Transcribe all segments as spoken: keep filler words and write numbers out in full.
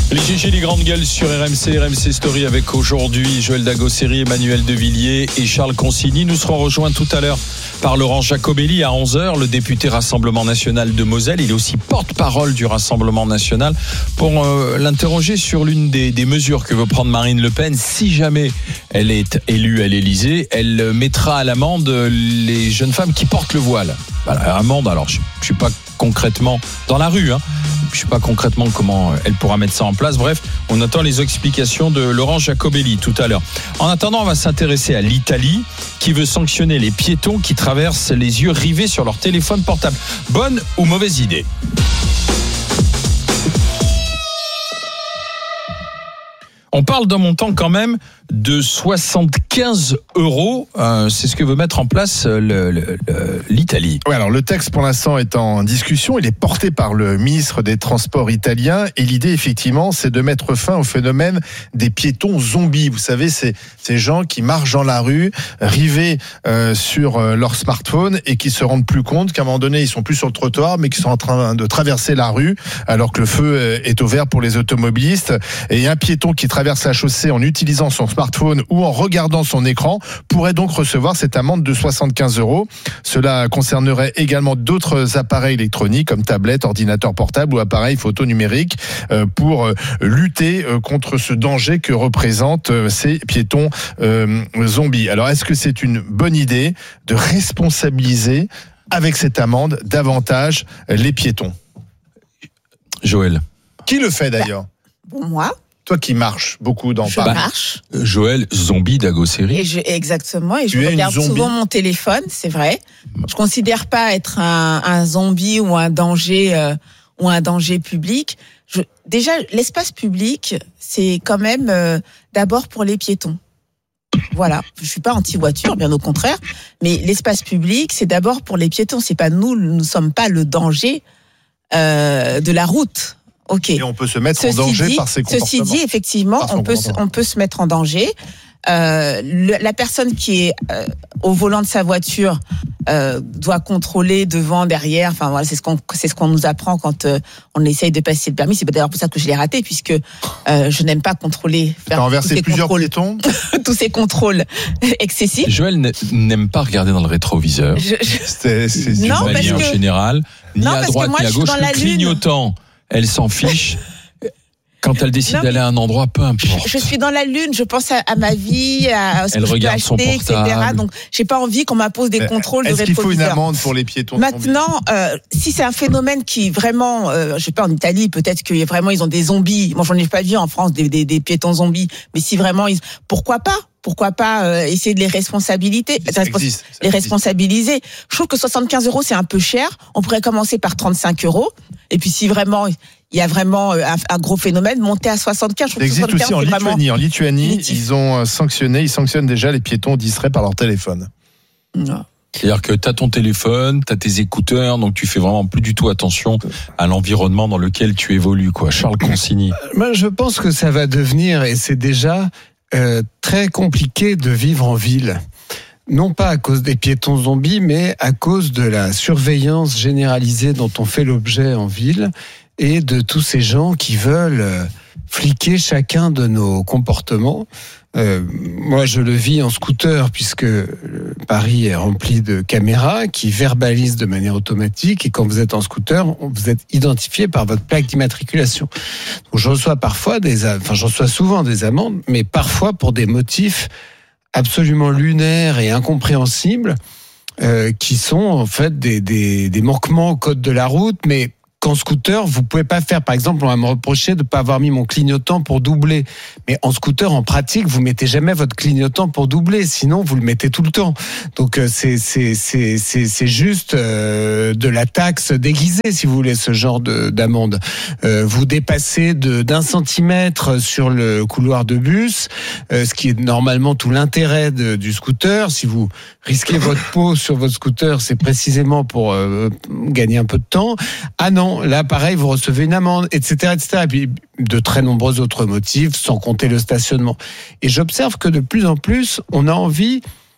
Les G G, les grandes gueules sur R M C, R M C Story avec aujourd'hui Joël Dagosseri, Emmanuel Devilliers et Charles Consigny. Nous serons rejoints tout à l'heure par Laurent Jacobelli à onze heures, le député Rassemblement National de Moselle. Il est aussi porte-parole du Rassemblement National pour euh, l'interroger sur l'une des, des mesures que veut prendre Marine Le Pen. Si jamais elle est élue à l'Élysée, elle mettra à l'amende les jeunes femmes qui portent le voile. Voilà, amende, alors je ne suis pas concrètement dans la rue, hein. Je ne sais pas concrètement comment elle pourra mettre ça en place. Bref, on attend les explications de Laurent Jacobelli tout à l'heure. En attendant, on va s'intéresser à l'Italie qui veut sanctionner les piétons qui traversent les yeux rivés sur leur téléphone portable. Bonne ou mauvaise idée ? On parle d'un montant quand même de soixante-quinze euros. Euh, c'est ce que veut mettre en place le, le, le, l'Italie. Oui, alors le texte pour l'instant est en discussion. Il est porté par le ministre des Transports italien. Et l'idée, effectivement, c'est de mettre fin au phénomène des piétons zombies. Vous savez, c'est ces gens qui marchent dans la rue, rivés euh, sur euh, leur smartphone et qui se rendent plus compte qu'à un moment donné, ils sont plus sur le trottoir, mais qu'ils sont en train de traverser la rue alors que le feu est ouvert pour les automobilistes. Et un piéton qui traverse la chaussée en utilisant son smartphone ou en regardant son écran pourrait donc recevoir cette amende de soixante-quinze euros. Cela concernerait également d'autres appareils électroniques comme tablettes, ordinateurs portables ou appareils photo numériques pour lutter contre ce danger que représentent ces piétons euh, zombies. Alors, est-ce que c'est une bonne idée de responsabiliser avec cette amende davantage les piétons ? Joël. Qui le fait d'ailleurs ? Bon, moi. Toi qui marches beaucoup dans je Paris. marche. Joël, zombie Dagosseri. Et je, exactement. Et tu je regarde souvent mon téléphone, c'est vrai. Je considère pas être un, un zombie ou un danger euh, ou un danger public. Je, déjà, l'espace public, c'est quand même euh, d'abord pour les piétons. Voilà. Je suis pas anti-voiture, bien au contraire. Mais l'espace public, c'est d'abord pour les piétons. C'est pas nous, nous ne sommes pas le danger euh, de la route. Ok. Et on peut se mettre ceci en danger dit, par ses comportements. Ceci dit, effectivement, on peut, se, on peut se mettre en danger. Euh, le, la personne qui est euh, au volant de sa voiture euh, doit contrôler devant, derrière. Enfin voilà, c'est ce qu'on, c'est ce qu'on nous apprend quand euh, on essaye de passer le permis. C'est d'ailleurs pour ça que je l'ai raté, puisque euh, je n'aime pas controler. T'as renversé plusieurs piétons. Tous ces contrôles excessifs. Joël n'aime pas regarder dans le rétroviseur. Je, je... C'est, c'est non, d'une manière que... générale, ni non, à droite moi, ni à gauche. Le clignotant, elle s'en fiche. Quand elle décide non, d'aller à un endroit, peu importe. Je, je suis dans la lune, je pense à, à ma vie, à ce elle que regarde je peux acheter, son portable. et cetera. Donc, j'ai pas envie qu'on m'impose des contrôles de rétroviseur. Est-ce qu'il faut une amende pour les piétons ? Maintenant, euh, si c'est un phénomène qui vraiment, euh, je sais pas, en Italie, peut-être que vraiment ils ont des zombies. Moi, j'en ai pas vu en France des, des, des piétons zombies. Mais si vraiment, ils, pourquoi pas ? Pourquoi pas euh, essayer de les responsabiliser, ça existe, ça les responsabiliser. Je trouve que soixante-quinze euros c'est un peu cher. On pourrait commencer par trente-cinq euros. Et puis si vraiment il y a vraiment un, un gros phénomène, monter à soixante-quinze. Ça existe aussi en Lituanie. En Lituanie, punitif. Ils ont sanctionné, ils sanctionnent déjà les piétons distraits par leur téléphone. Non. C'est-à-dire que tu as ton téléphone, tu as tes écouteurs, donc tu fais vraiment plus du tout attention à l'environnement dans lequel tu évolues, quoi. Charles Consigny. Moi, je pense que ça va devenir, et c'est déjà euh, très compliqué de vivre en ville. Non pas à cause des piétons zombies, mais à cause de la surveillance généralisée dont on fait l'objet en ville et de tous ces gens qui veulent euh, fliquer chacun de nos comportements. Euh, moi, je le vis en scooter puisque Paris est rempli de caméras qui verbalisent de manière automatique et quand vous êtes en scooter, vous êtes identifié par votre plaque d'immatriculation. Donc, je reçois parfois des, enfin, je reçois souvent des amendes, mais parfois pour des motifs absolument lunaires et incompréhensibles, euh, qui sont en fait des, des, des manquements au code de la route, mais qu'en scooter, vous pouvez pas faire. Par exemple, on va me reprocher de pas avoir mis mon clignotant pour doubler. Mais en scooter, en pratique, vous mettez jamais votre clignotant pour doubler. Sinon, vous le mettez tout le temps. Donc, c'est, c'est, c'est, c'est, c'est juste euh, de la taxe déguisée, si vous voulez, ce genre de, d'amende. Euh, vous dépassez de, d'un centimètre sur le couloir de bus, euh, ce qui est normalement tout l'intérêt de, du scooter. Si vous risquez votre peau sur votre scooter, c'est précisément pour euh, gagner un peu de temps. Ah non, là, pareil, vous recevez une amende, et cetera, et cetera. Et puis, de très nombreux autres motifs, sans compter le stationnement. Et j'observe que de plus en plus, on a envie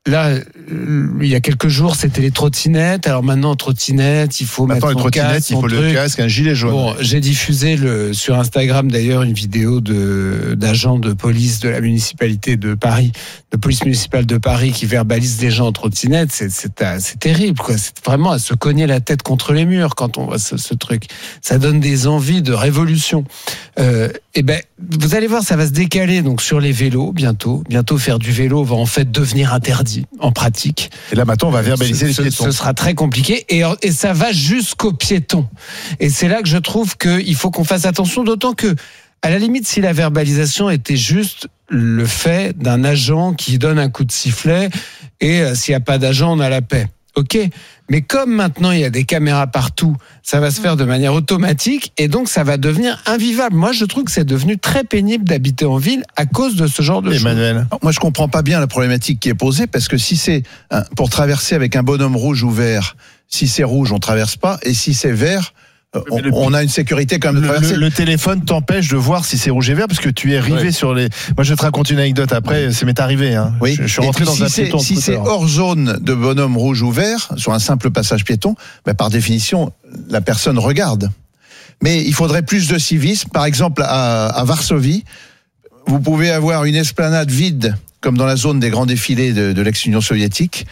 là, il y a quelques jours, c'était les trottinettes. Alors maintenant, trottinette, il faut Maintenant, mettre les son trottinettes, casque, il faut son le truc. casque, un gilet jaune. Bon, j'ai diffusé le, sur Instagram d'ailleurs une vidéo de, d'agents de police de la municipalité de Paris, de police municipale de Paris qui verbalise des gens en trottinette. C'est, c'est, c'est terrible, quoi. C'est vraiment à se cogner la tête contre les murs quand on voit ce, ce truc. Ça donne des envies de révolution. Euh, et ben, vous allez voir, ça va se décaler donc sur les vélos bientôt. Bientôt, faire du vélo va en fait devenir interdit en pratique. Et là, maintenant, on va verbaliser ce, les ce, piétons. Ce sera très compliqué et, et ça va jusqu'aux piétons. Et c'est là que je trouve qu'il faut qu'on fasse attention, d'autant que, à la limite, si la verbalisation était juste le fait d'un agent qui donne un coup de sifflet et euh, s'il n'y a pas d'agent, on a la paix. Ok, mais comme maintenant il y a des caméras partout, ça va se faire de manière automatique et donc ça va devenir invivable. Moi, je trouve que c'est devenu très pénible d'habiter en ville à cause de ce genre de choses. Emmanuel. Moi, je comprends pas bien la problématique qui est posée, parce que si c'est un, pour traverser avec un bonhomme rouge ou vert, si c'est rouge, on traverse pas, et si c'est vert, on, le, on a une sécurité quand même de le, traverser. le, le téléphone t'empêche de voir si c'est rouge et vert parce que tu es rivé Ouais. sur les. Moi, je vais te raconter une anecdote après. Ça m'est arrivé. Hein. Oui. Je, je suis Et rentré puis, dans si un c'est, piéton. si c'est hors zone de bonhomme rouge ou vert, sur un simple passage piéton, ben par définition, la personne regarde. Mais il faudrait plus de civisme. Par exemple, à, à Varsovie, vous pouvez avoir une esplanade vide, comme dans la zone des grands défilés de, de l'ex-Union soviétique.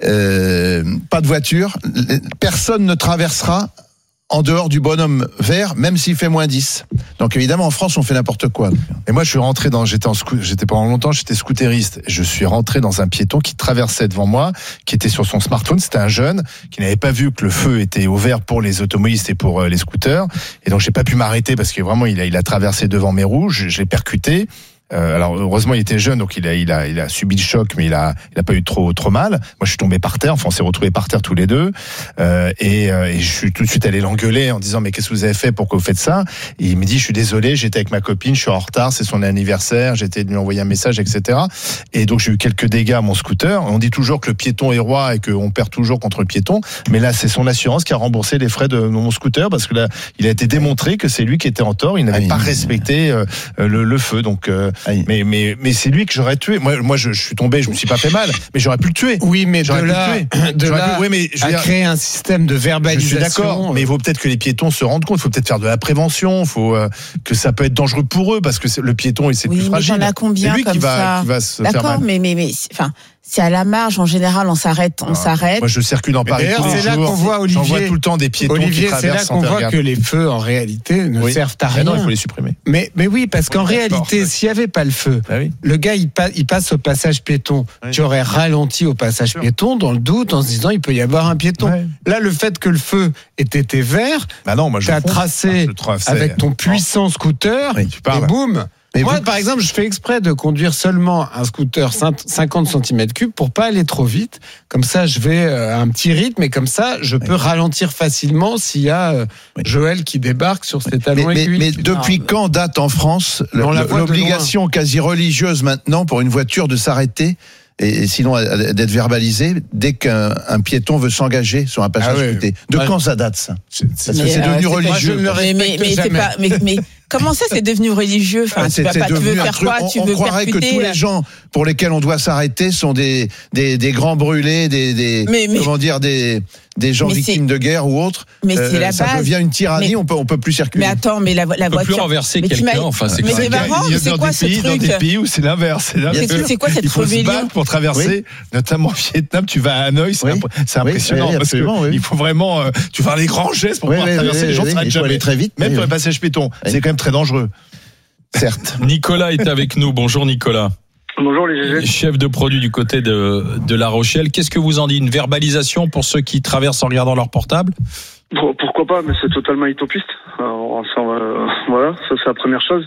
Euh, pas de voiture. Personne ne traversera en dehors du bonhomme vert, même s'il fait moins dix. Donc évidemment, en France, on fait n'importe quoi. Et moi, je suis rentré dans, j'étais en scooter, j'étais pendant longtemps, j'étais scooteriste. Je suis rentré dans un piéton qui traversait devant moi, qui était sur son smartphone. C'était un jeune qui n'avait pas vu que le feu était ouvert pour les automobilistes et pour les scooters. Et donc, j'ai pas pu m'arrêter parce que vraiment, il a, il a traversé devant mes rouges. Je l'ai percuté. Euh, alors heureusement il était jeune, donc il a il a il a subi le choc, mais il a il a pas eu trop trop mal. Moi je suis tombé par terre, enfin on s'est retrouvés par terre tous les deux, euh, et, euh, et je suis tout de suite allé l'engueuler en disant mais qu'est-ce que vous avez fait, pourquoi vous faites ça? Et il me dit je suis désolé, j'étais avec ma copine, je suis en retard, c'est son anniversaire, j'étais de lui envoyer un message, et cetera. Et donc j'ai eu quelques dégâts à mon scooter. On dit toujours que le piéton est roi et qu'on perd toujours contre le piéton, mais là c'est son assurance qui a remboursé les frais de mon scooter parce que là il a été démontré que c'est lui qui était en tort, il n'avait Aïe. pas respecté euh, le, le feu, donc. Euh, Aïe. Mais, mais, mais c'est lui que j'aurais tué. Moi, moi je, je suis tombé, je me suis pas fait mal, mais j'aurais pu le tuer. Oui, mais de J'aurais pu là, le tuer. de J'aurais là pu- oui, mais je veux à dire, créer un système de je verbalisation. suis d'accord, mais il faut peut-être que les piétons se rendent compte. Il faut peut-être faire de la prévention. Il faut euh, que ça peut être dangereux pour eux parce que c'est- le piéton, il c'est Oui, plus mais fragile. t'en as combien c'est lui comme qui va, ça qui va se faire D'accord, mal. mais mais mais c'est- enfin, c'est à la marge. En général, on s'arrête, on Ah, s'arrête. Moi, je circule dans Mais Paris d'ailleurs, tous les c'est là jours. qu'on voit, J'en vois Olivier, tout le temps des piétons Olivier, qui c'est là traversent qu'on sans voit faire que gaffe. les feux, en réalité, ne Oui. servent à Ah rien. non, il faut les supprimer. Mais, mais oui, parce qu'en Oui, d'accord, réalité, ouais. s'il n'y avait pas le feu, Ah oui. le gars, il, pa- il passe au passage piéton. Oui. Tu aurais ralenti au passage sûr. piéton dans le doute en se disant il peut y avoir un piéton. Ouais. Là, le fait que le feu ait été vert, Bah non, moi je tu as fonce. tracé Je trace. avec ton puissant scooter, Oui, tu et parles. boum. Mais Moi, vous- par exemple, je fais exprès de conduire seulement un scooter cinquante centimètres cubes pour pas aller trop vite. Comme ça, je vais euh, à un petit rythme et comme ça, je peux ralentir facilement s'il y a euh, Oui. Joël qui débarque sur ses Mais, talons mais- aiguilles. mais depuis quand date en France le- On la le- voit de l'obligation quasi religieuse maintenant pour une voiture de s'arrêter et, et sinon euh, d'être verbalisée dès qu'un un piéton veut s'engager sur un passage Ah ouais. piété? De Ouais. quand ça date ça? C'est- Parce que Mais, c'est euh, devenu c'est pas- religieux. je ne le Mais mais respecte mais c'est jamais. pas. Mais, mais comment ça, c'est devenu religieux? Enfin, tu C'est- vas c'est pas. Tu veux devenu un faire truc- quoi? on, Tu on veux croirait que percuter tous les gens pour lesquels on doit s'arrêter sont des, des, des grands brûlés, des, des Mais- mais- comment dire, des, des gens Mais victimes de guerre ou autres. Mais Euh, c'est la ça base. devient une tyrannie, Mais- on peut, on peut plus circuler. Mais attends, mais la, la On peut plus voiture. renverser Mais tu quelqu'un. m'as- Enfin, c'est Mais quand c'est même- marrant, Il y a c'est dans quoi des ce pays, dans truc des pays où c'est l'inverse. C'est l'inverse. C'est c'est quoi cette Il faut se rébellion? battre pour traverser, notamment au Vietnam. Tu vas à Hanoï, c'est Oui. imp- c'est Oui, impressionnant oui, parce absolument, oui. qu'il faut vraiment, euh, tu vas faire les grands gestes pour Oui, pouvoir oui, traverser. oui, Les gens oui, ne s'arrêtent il faut jamais. aller très vite. Même Oui, sur les oui. passages piétons, Oui. c'est quand même très dangereux. Certes. Nicolas est avec nous. Bonjour Nicolas. Bonjour les G G. Chef de produit du côté de, de La Rochelle. Qu'est-ce que vous en dites? Une verbalisation pour ceux qui traversent en regardant leur portable? Bon, pourquoi pas, mais c'est totalement utopiste. Alors, ça, euh, voilà, ça c'est la première chose.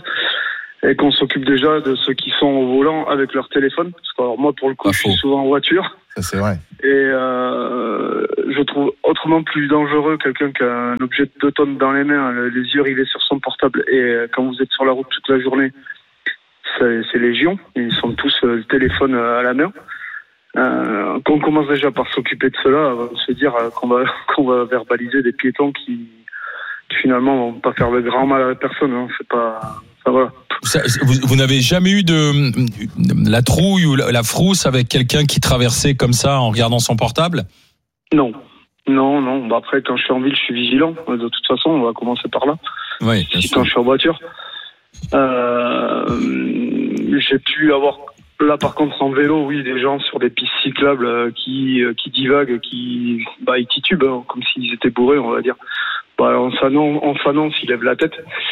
Et qu'on s'occupe déjà de ceux qui sont au volant avec leur téléphone. Parce que alors, moi, pour le coup, Pas je suis faux. souvent en voiture. Ça, c'est vrai. Et euh, je trouve autrement plus dangereux quelqu'un qui a un objet de deux tonnes dans les mains, les yeux rivés sur son portable. Et euh, quand vous êtes sur la route toute la journée, c'est, c'est légion. Ils sont tous euh, le téléphone euh, à la main. Euh, qu'on commence déjà par s'occuper de cela, avant de se dire euh, qu'on va qu'on va verbaliser des piétons qui, qui finalement vont pas faire le grand mal à la personne. Hein. C'est pas, enfin, voilà. ça, vous, vous n'avez jamais eu de, de la trouille ou la, la frousse avec quelqu'un qui traversait comme ça en regardant son portable? Non. Non, non. Bah après, quand je suis en ville, je suis vigilant. De toute façon, on va commencer par là. Oui. Si quand je suis en voiture. Euh, j'ai pu avoir... Là, par contre, en vélo, oui, des gens sur des pistes cyclables euh, qui, euh, qui divaguent, qui, bah, ils titubent, hein, comme s'ils étaient bourrés, on va dire. Bah, en fanant, en fanant, s'ils lèvent la tête.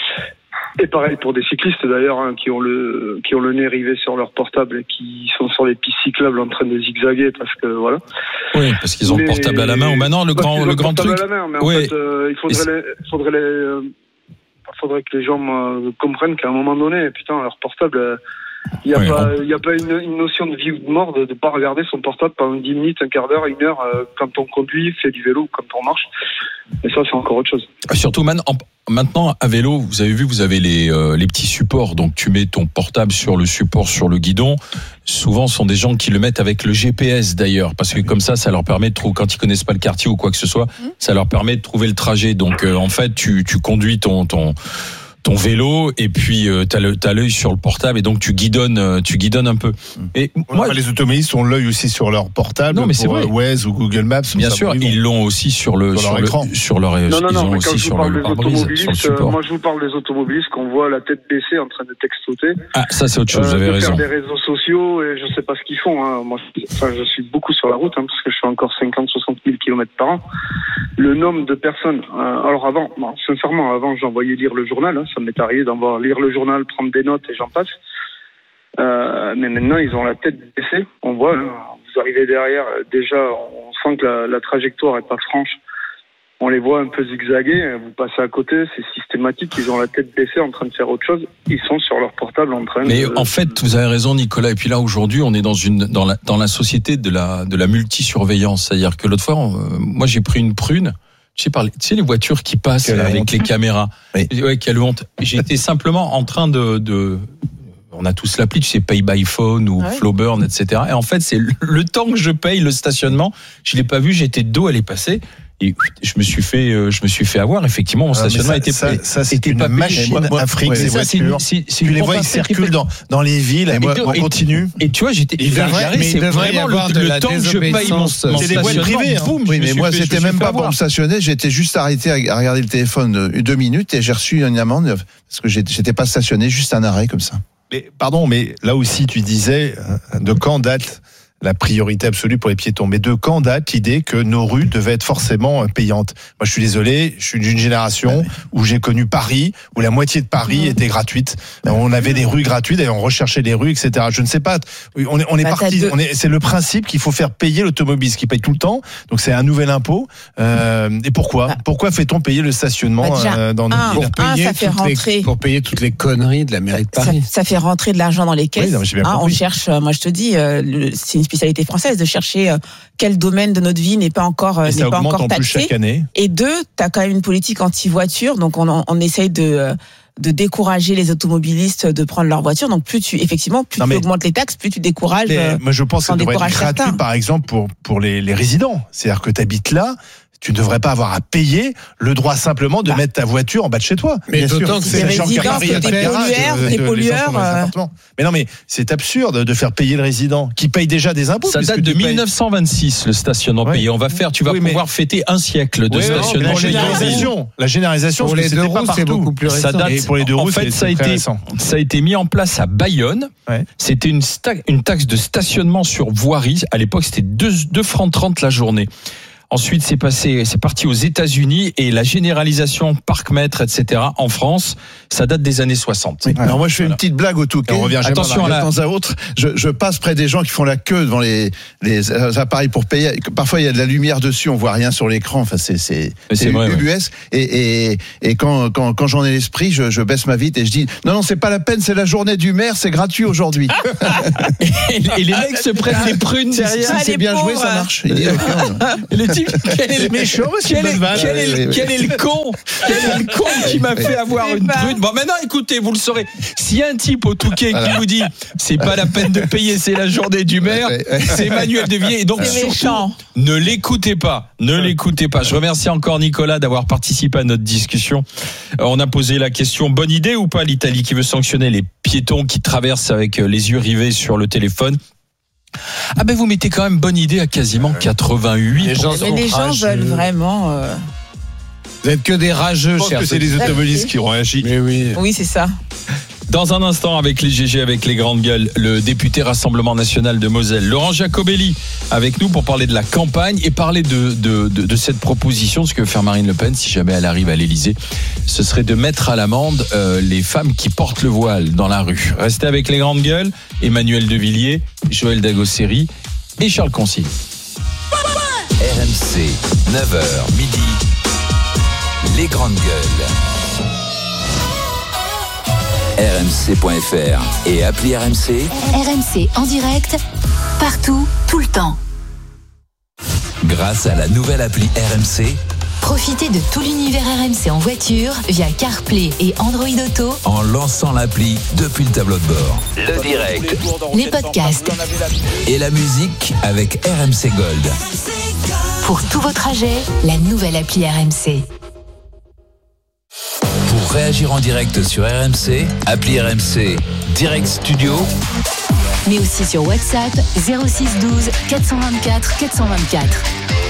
Et pareil pour des cyclistes, d'ailleurs, hein, qui ont le, qui ont le nez rivé sur leur portable et qui sont sur les pistes cyclables en train de zigzaguer parce que, voilà. Oui, parce qu'ils ont mais, le portable à la main. Ou maintenant, le grand, le grand truc. À la main, mais en oui. fait, euh, il faudrait les, faudrait les, euh, faudrait que les gens euh, comprennent qu'à un moment donné, putain, leur portable, euh, il n'y a, oui, pas, on... y a pas une, une notion de vie ou de mort de ne pas regarder son portable pendant dix minutes, un quart d'heure, une heure, euh, quand on conduit, fait du vélo, quand on marche. Et ça, c'est encore autre chose. Surtout man, en, maintenant, à vélo, vous avez vu, vous avez les, euh, les petits supports. Donc, tu mets ton portable sur le support, sur le guidon. Souvent, ce sont des gens qui le mettent avec le G P S, d'ailleurs. Parce que comme ça, ça leur permet de trouver, quand ils connaissent pas le quartier ou quoi que ce soit, mmh. ça leur permet de trouver le trajet. Donc, euh, en fait, tu, tu conduis ton... ton ton vélo et puis euh, t'as le t'as l'œil sur le portable et donc tu guidonnes euh, tu guidonnes un peu. Et moi, enfin, les automobilistes ont l'œil aussi sur leur portable. Non mais pour c'est vrai. Waze ou Google Maps. Bien sûr, ils l'ont aussi sur le sur, sur leur écran. Sur leur non non non. Mais quand je vous parle le, des automobilistes, euh, moi je vous parle des automobilistes qu'on voit la tête baissée en train de textoter. Ah ça c'est autre chose. Vous avez euh, de raison. Faire des réseaux sociaux et je sais pas ce qu'ils font. Hein. Moi, enfin je suis beaucoup sur la route hein, parce que je fais encore cinquante soixante mille kilomètres par an. Le nombre de personnes. Euh, alors avant, bon, sincèrement, avant j'envoyais lire le journal. Hein, ça m'est arrivé d'envoyer lire le journal, prendre des notes et j'en passe. Euh, mais maintenant, ils ont la tête baissée. On voit, hein, vous arrivez derrière, déjà, on sent que la, la trajectoire est pas franche. On les voit un peu zigzaguer, vous passez à côté, c'est systématique, ils ont la tête baissée en train de faire autre chose. Ils sont sur leur portable en train mais de... Mais en fait, vous avez raison, Nicolas. Et puis là, aujourd'hui, on est dans une dans la dans la société de la de la multisurveillance. C'est-à-dire que l'autre fois, on, euh, moi, j'ai pris une prune. Tu sais, par les, tu sais, les voitures qui passent quelle avec honte. les caméras. Oui. Ouais, quelle honte. J'étais simplement en train de, de, on a tous l'appli, tu sais, Pay by Phone ou ah oui. Flowburn, et cetera. Et en fait, c'est le, le temps que je paye le stationnement. Je l'ai pas vu, j'étais de dos, elle est passée. Et je me suis fait, je me suis fait avoir. Effectivement, mon stationnement ça, était ça, ça, c'est était une pas machine afrique. Ces voitures. C'est, c'est tu les vois, ils circulent dans, dans les villes. Et moi, on continue. Et tu vois, j'étais. Il devrait, mais c'est vraiment le, le temps que je paye mon, mon c'est des boîtes privées. Hein. Boum, oui, mais moi, fait, c'était même pas pour me stationner. J'étais juste arrêté à regarder le téléphone deux minutes et j'ai reçu une amende parce que j'étais pas stationné, juste un arrêt comme ça. Mais pardon, mais là aussi, tu disais de quand date la priorité absolue pour les piétons. Mais de quand date l'idée que nos rues devaient être forcément payantes? Moi, je suis désolé, je suis d'une génération ouais, où j'ai connu Paris, où la moitié de Paris mmh. était gratuite. On avait des rues gratuites et on recherchait des rues, et cetera. Je ne sais pas. On est, on est bah, parti. On est, c'est le principe qu'il faut faire payer l'automobiliste qui paye tout le temps. Donc c'est un nouvel impôt. Euh, et pourquoi bah, Pourquoi fait-on payer le stationnement bah, déjà, euh, dans nos un, villes pour payer, un, ça fait rentrer, les, pour payer toutes les conneries de la mairie de Paris. Ça, ça fait rentrer de l'argent dans les caisses. Oui, non, j'ai bien hein, on compris. cherche. Moi, je te dis, euh, le, c'est une spécialité française de chercher euh, quel domaine de notre vie n'est pas encore euh, n'est pas encore taxé. Et deux, tu as quand même une politique anti-voiture, donc on, on essaye de de décourager les automobilistes de prendre leur voiture. Donc plus tu effectivement plus non, tu augmentes les taxes, plus tu décourages. Mais, moi je pense que ça devrait être gratuit, certains. Par exemple pour pour les, les résidents. C'est-à-dire que tu habites là. Tu ne devrais pas avoir à payer le droit simplement de bah. mettre ta voiture en bas de chez toi. Mais d'autant que c'est les résidents, c'est des pollueurs, des pollueurs. Euh... Mais non, mais c'est absurde de faire payer le résident qui paye déjà des impôts. Ça date de dix-neuf cent vingt-six, le stationnement ouais. payé. On va faire, tu vas oui, pouvoir fêter un siècle de oui, stationnement. La généralisation, la généralisation, pour les deux roues, c'est beaucoup plus récent. Ça date, pour les deux roues, en fait, ça a été, ça a été mis en place à Bayonne. Ouais. C'était une, sta- une taxe de stationnement sur voirie. À l'époque, c'était deux francs trente la journée. Ensuite, c'est passé, c'est parti aux États-Unis et la généralisation parc-mètre, et cetera. En France, ça date des années soixante. Oui. Alors moi, je fais voilà. une petite blague au Touquet. On revient Attention, à la... de temps à autre, je, je passe près des gens qui font la queue devant les, les appareils pour payer. Parfois, il y a de la lumière dessus, on voit rien sur l'écran. Enfin, c'est c'est, c'est, c'est vrai, U S. Ouais. Et, et et quand quand quand j'en ai l'esprit, je, je baisse ma vitre et je dis non non, c'est pas la peine, c'est la journée du maire, c'est gratuit aujourd'hui. et, et les mecs se prennent des prunes derrière. Si c'est bien joué, ça marche. Et les types dis, quel est le méchant, c'est quel, une est, bonne vanne. quel, est, le- quel est le con Quel est le con qui m'a fait avoir une prude? Bon, maintenant, écoutez, vous le saurez. S'il y a un type au Touquet qui vous dit c'est pas la peine de payer, c'est la journée du maire, c'est Emmanuel de Villiers. Et donc, C'est surtout, méchant. ne l'écoutez pas. Ne l'écoutez pas. Je remercie encore Nicolas d'avoir participé à notre discussion. Euh, On a posé la question, bonne idée ou pas l'Italie qui veut sanctionner les piétons qui traversent avec euh, les yeux rivés sur le téléphone? Ah ben vous mettez quand même bonne idée à quasiment quatre-vingt-huit. Les gens Mais sont les gens rageux. veulent vraiment. euh, Vous êtes que des rageux, Je pense chers que c'est les automobilistes qui ont réagi. Mais oui. Oui, c'est ça. Dans un instant, avec les G G, avec les grandes gueules, le député Rassemblement National de Moselle, Laurent Jacobelli, avec nous pour parler de la campagne et parler de, de, de, de cette proposition, ce que veut faire Marine Le Pen, si jamais elle arrive à l'Élysée, ce serait de mettre à l'amende euh, les femmes qui portent le voile dans la rue. Restez avec les grandes gueules, Emmanuel de Villiers, Joël Dagosseri et Charles Consigne. R M C, neuf heures midi, les grandes gueules. R M C point F R et appli R M C. R M C en direct, partout, tout le temps. Grâce à la nouvelle appli R M C, Profitez de tout l'univers R M C en voiture via CarPlay et Android Auto, en lançant l'appli depuis le tableau de bord. Le direct les podcasts. et la musique avec R M C Gold. Pour tous vos trajets, la nouvelle appli R M C. Pour réagir en direct sur R M C, appli R M C Direct Studio, Mais aussi sur WhatsApp zéro six douze quatre cent vingt-quatre quatre cent vingt-quatre.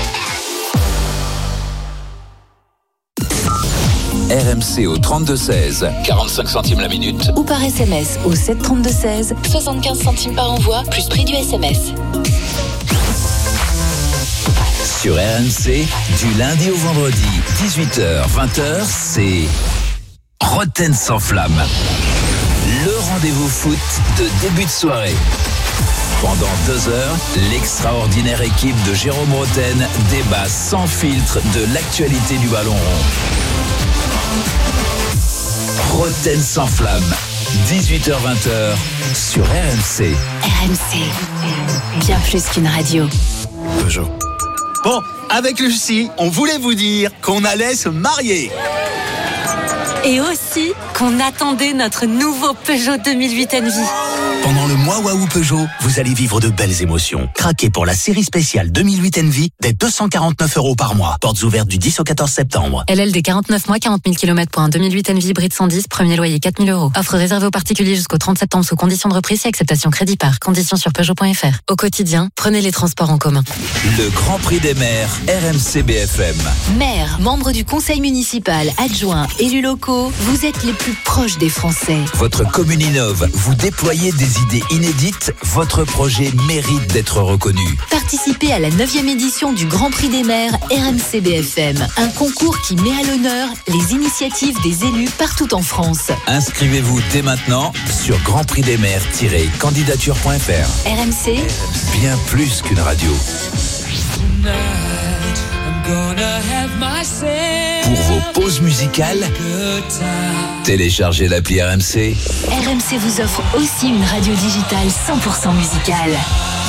R M C au trente-deux seize, quarante-cinq centimes la minute. Ou par S M S au sept trente-deux seize, soixante-quinze centimes par envoi, plus prix du S M S. Sur R M C, du lundi au vendredi, dix-huit heures vingt heures, c'est Roten sans flamme. Le rendez-vous foot de début de soirée. Pendant deux heures, l'extraordinaire équipe de Jérôme Roten débat sans filtre de l'actualité du ballon rond. Roten sans flamme, dix-huit heures vingt heures sur R M C. R M C, bien plus qu'une radio. Peugeot. Bon, avec Lucie, on voulait vous dire qu'on allait se marier. Et aussi qu'on attendait notre nouveau Peugeot deux mille huit Envy. Pendant le mois Waouh Peugeot, vous allez vivre de belles émotions. Craquez pour la série spéciale deux mille huit Envy dès deux cent quarante-neuf euros par mois. Portes ouvertes du dix au quatorze septembre. L L D quarante-neuf mois, quarante mille kilomètres pour un deux mille huit Envy hybride cent dix, premier loyer quatre mille euros. Offre réservée aux particuliers jusqu'au trente septembre sous conditions de reprise et acceptation crédit par. Conditions sur Peugeot point F R. Au quotidien, prenez les transports en commun. Le Grand Prix des maires, R M C B F M. Maire, membre du conseil municipal, adjoint, élus locaux, vous êtes les plus proches des Français. Votre commune innove, vous déployez des idées inédites, votre projet mérite d'être reconnu. Participez à la neuvième édition du Grand Prix des maires R M C B F M, un concours qui met à l'honneur les initiatives des élus partout en France. Inscrivez-vous dès maintenant sur grand prix des maires tiret candidature point F R. R M C, Bien plus qu'une radio. Pour vos pauses musicales, téléchargez l'appli R M C. R M C vous offre aussi une radio digitale cent pour cent musicale.